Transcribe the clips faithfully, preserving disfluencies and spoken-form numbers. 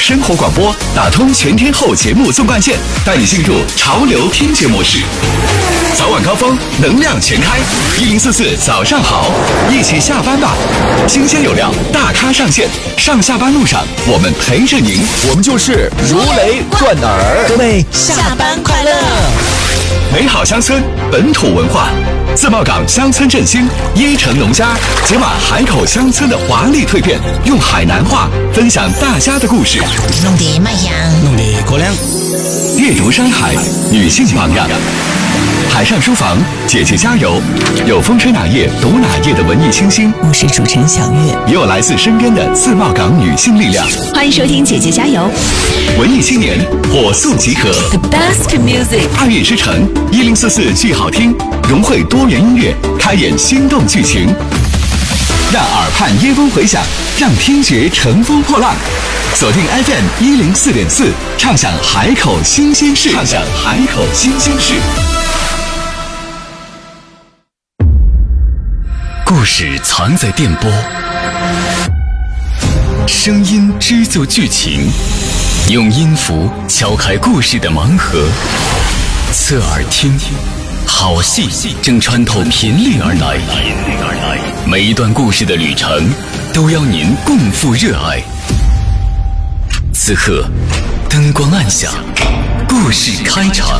生活广播，打通全天候节目纵贯线，带你进入潮流听觉模式。早晚高峰，能量全开，一零四四早上好，一起下班吧。新鲜有料，大咖上线，上下班路上我们陪着您， 我们就是如雷贯耳。 各位下班快乐！ 美好乡村，本土文化。自贸港乡村振兴，椰城农家解码海口乡村的华丽蜕变，用海南话分享大家的故事。 弄得麦香， 弄得过凉。 阅读山海，女性榜样。海上书房，姐姐加油！有风吹哪页读哪页的文艺清新， 我是主持人小月， 也有来自身边的自贸港女性力量。 欢迎收听姐姐加油！ 文艺青年火速集合 ，The best music， 爱乐之城一零四四剧好听，融汇多元音乐，开演心动剧情，让耳畔椰风回响，让听觉乘风破浪。锁定 F M 一零四点四，畅享海口新鲜事，畅享海口新鲜事。故事藏在电波，声音织就剧情，用音符敲开故事的盲盒。侧耳听，好戏正穿透频率而来，每一段故事的旅程都邀您共赴热爱。此刻灯光暗下，故事开场。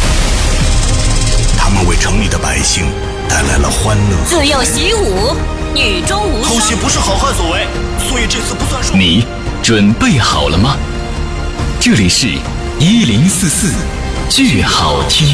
他们为城里的百姓带来了欢乐。 自幼习武，女中无偷袭不是好汉所为，所以这次不算数。 你准备好了吗？这里是一零四四剧好听。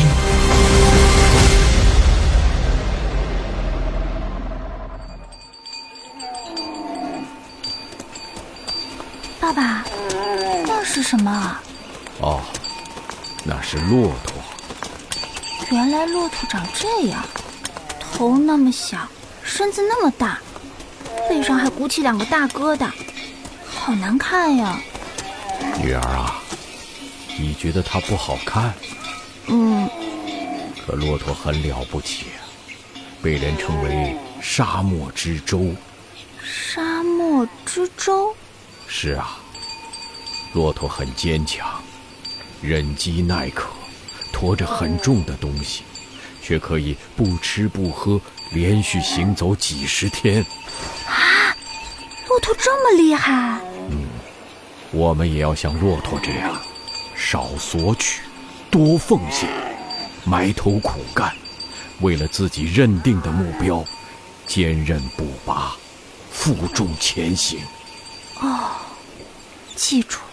爸爸，那是什么啊？ 哦，那是骆驼。 原来骆驼长这样，头那么小，身子那么大，背上还鼓起两个大疙瘩，好难看呀。 女儿啊，你觉得它不好看？ 嗯。 可骆驼很了不起啊，被人称为沙漠之舟。 沙漠之舟？ 是啊，骆驼很坚强，忍饥耐渴，驮着很重的东西，却可以不吃不喝，连续行走几十天。 啊，骆驼这么厉害？ 嗯，我们也要像骆驼这样，少索取，多奉献，埋头苦干，为了自己认定的目标，坚韧不拔，负重前行。 哦，记住了。